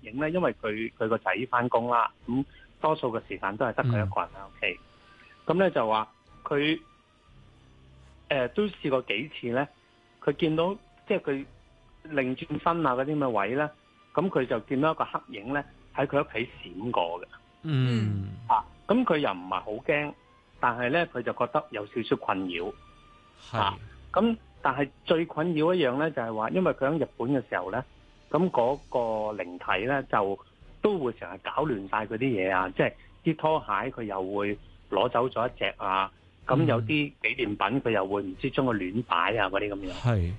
影咧，因為佢個仔翻工啦，咁多數嘅時間都係得佢一個人喺屋企。咁咧就話佢都試過幾次咧，佢見到即係佢擰轉身啊嗰啲咁嘅位咧，咁佢就見到一個黑影咧喺佢屋企閃過嘅。咁佢又唔係好驚，但係咧佢就覺得有少少困擾。咁但係最困擾一樣咧就係話，因為佢喺日本嘅時候咧，咁嗰個靈體咧就都會成日搞亂晒嗰啲嘢啊，即係啲拖鞋佢又會攞走咗一隻啊，咁有啲紀念品佢又會唔知將佢亂擺啊嗰啲咁樣。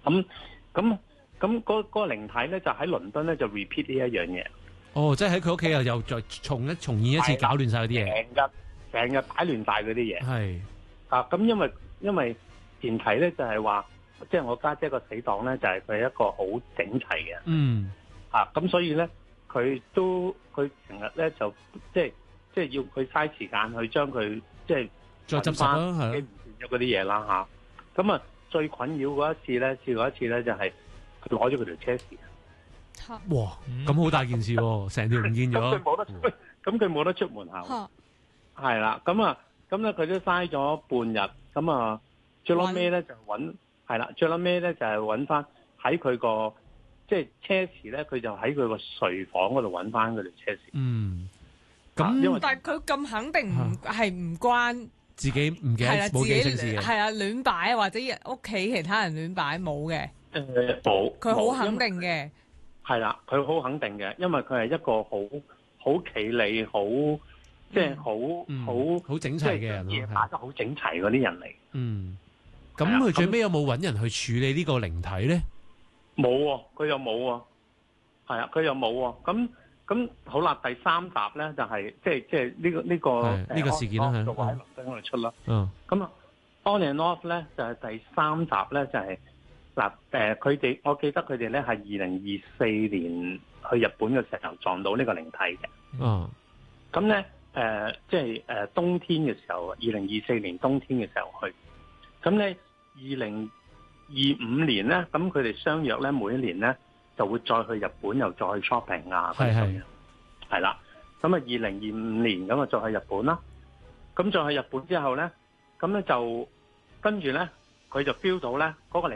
咁嗰個靈體咧就喺倫敦咧就 repeat 呢一樣嘢。 即係喺佢屋企又再重現一次搞亂晒嗰啲嘢， 成日擺亂晒嗰啲嘢。 係咁因為前提咧就係話，即係我家姐個死黨咧就係佢係一個好整齊嘅。咁所以咧佢成日咧就即係要佢嘥時間去將佢即係再執拾啦，係唔見咗嗰啲嘢啦嚇。咁最困擾嗰一次咧，試過一次咧就係佢攞咗佢條車匙。 哇！咁好大件事喎，成條唔見咗。 咁佢冇得出門口。係啦，咁咧佢都嘥咗半日。咁最撈尾咧就揾係啦，最撈尾咧就係揾翻喺佢個即係車匙咧，佢就喺佢個睡房嗰度揾翻嗰條車匙。 咁但係佢咁肯定唔關自己唔記得冇記性事嘅， 係啊亂擺或者屋企其他人亂擺冇嘅。 冇。 佢好肯定嘅。 係啦，佢好肯定嘅，因為佢係一個好企理、好即係好整齊嘅人， 嘢擺得好整齊嗰啲人嚟。 咁佢最尾有冇揾人去處理呢個靈體咧？ 冇喎，佢又冇喎。係啊，佢又冇喎。咁好啦，第三集咧就係即係呢個事件啦， 就喺倫敦嗰度出啦。咁 On and Off咧就係第三集咧就係。佢哋我記得佢哋咧係2024年去日本嘅時候撞到呢個靈體嘅。咁咧即係冬天嘅時候，2024年冬天嘅時候去。咁咧2025年咧，咁佢哋相約咧每一年咧就會再去日本又再去 shopping 啊。係啦。咁2025年咁再去日本啦。咁再去日本之後咧，咁咧就跟住咧佢就 feel 到咧嗰個靈